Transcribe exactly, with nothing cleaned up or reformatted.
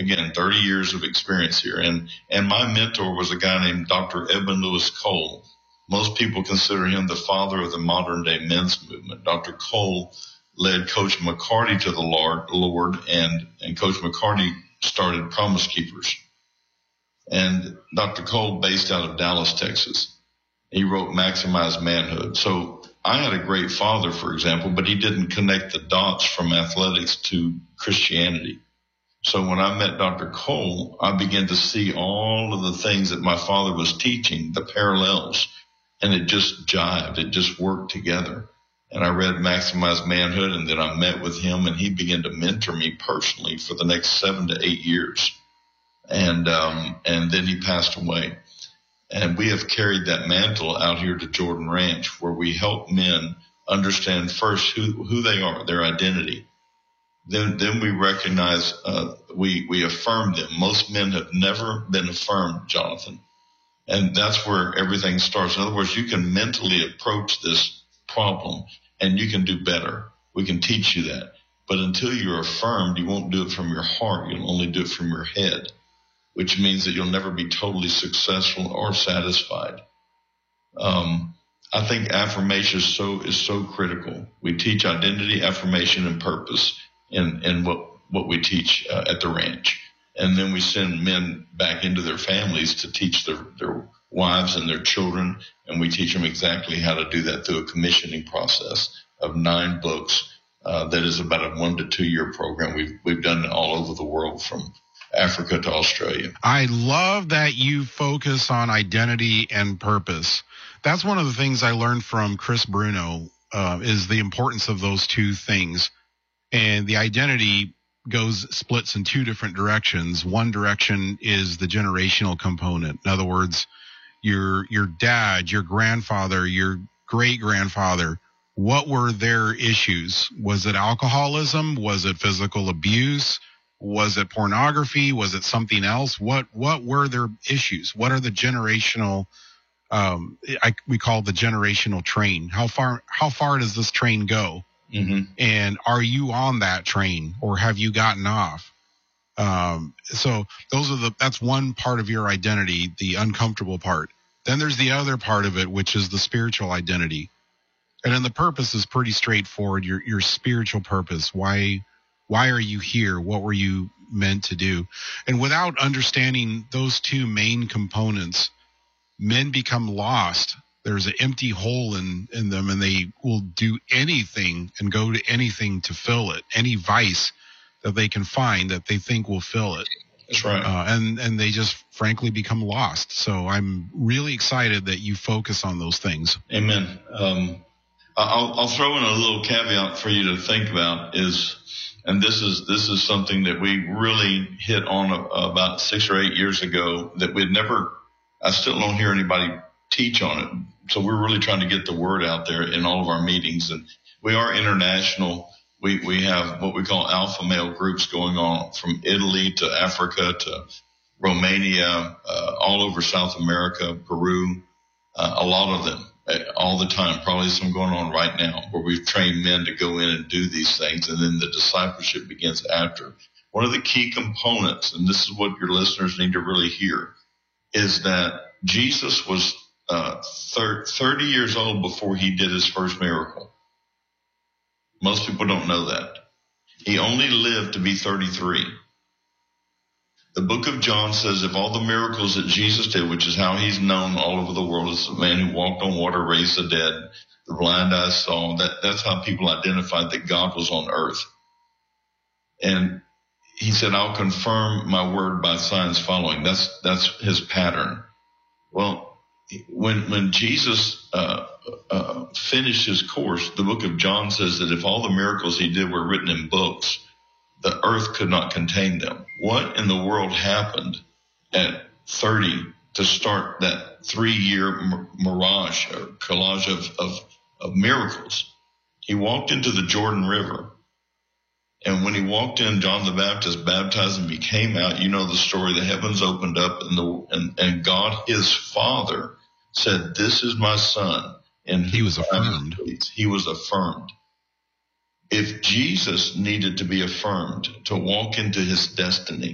again, thirty years of experience here. And, and my mentor was a guy named Doctor Edmund Lewis Cole. Most people consider him the father of the modern day men's movement. Doctor Cole led Coach McCarty to the Lord, Lord and, and Coach McCarty started Promise Keepers. And Doctor Cole based out of Dallas, Texas. He wrote Maximize Manhood. So I had a great father, for example, but he didn't connect the dots from athletics to Christianity. So when I met Doctor Cole, I began to see all of the things that my father was teaching, the parallels, and it just jived. It just worked together. And I read Maximize Manhood, and then I met with him, and he began to mentor me personally for the next seven to eight years. And um, and then he passed away. And we have carried that mantle out here to Jordan Ranch, where we help men understand first who, who they are, their identity. Then then we recognize, uh, we, we affirm them. Most men have never been affirmed, Jonathan. And that's where everything starts. In other words, you can mentally approach this problem and you can do better. We can teach you that. But until you're affirmed, you won't do it from your heart. You'll only do it from your head, which means that you'll never be totally successful or satisfied. Um, I think affirmation is so, is so critical. We teach identity, affirmation, and purpose in, in what, what we teach uh, at the ranch. And then we send men back into their families to teach their, their wives and their children, and we teach them exactly how to do that through a commissioning process of nine books. Uh, that is about a one to two year program. We've, we've done it all over the world from Africa to Australia. I love that you focus on identity and purpose. That's one of the things I learned from Chris Bruno, uh, is the importance of those two things. And the identity goes, splits in two different directions. One direction is the generational component. In other words, your, your dad, your grandfather, your great grandfather, what were their issues? Was it alcoholism? Was it physical abuse? Was it pornography? Was it something else? What what were their issues? What are the generational? Um, I, we call the generational train. How far how far does this train go? Mm-hmm. And are you on that train, or have you gotten off? Um, so those are the that's one part of your identity, the uncomfortable part. Then there's the other part of it, which is the spiritual identity, and then the purpose is pretty straightforward. Your your spiritual purpose. Why? Why are you here? What were you meant to do? And without understanding those two main components, men become lost. There's an empty hole in, in them, and they will do anything and go to anything to fill it, any vice that they can find that they think will fill it. That's right. Uh, and, and they just frankly become lost. So I'm really excited that you focus on those things. Amen. Um, I'll, I'll throw in a little caveat for you to think about is, and this is this is something that we really hit on a, about six or eight years ago that we'd never, I still don't hear anybody teach on it. So we're really trying to get the word out there in all of our meetings. And we are international. We, we have what we call alpha male groups going on from Italy to Africa to Romania, uh, all over South America, Peru, uh, a lot of them. All the time, probably some going on right now, where we've trained men to go in and do these things, and then the discipleship begins after. One of the key components, and this is what your listeners need to really hear, is that Jesus was uh, thirty years old before he did his first miracle. Most people don't know that. He only lived to be thirty-three. The book of John says if all the miracles that Jesus did, which is how he's known all over the world as the man who walked on water, raised the dead, the blind eyes saw, that, that's how people identified that God was on earth. And he said, I'll confirm my word by signs following. That's, that's his pattern. Well, when, when Jesus, uh, uh, finished his course, the book of John says that if all the miracles he did were written in books, the earth could not contain them. What in the world happened at thirty to start that three-year mirage or collage of, of, of miracles? He walked into the Jordan River, and when he walked in, John the Baptist baptized him. He came out. You know the story. The heavens opened up, and, the, and, and God, his Father, said, "This is my Son." And he was affirmed. He was affirmed. If Jesus needed to be affirmed to walk into his destiny,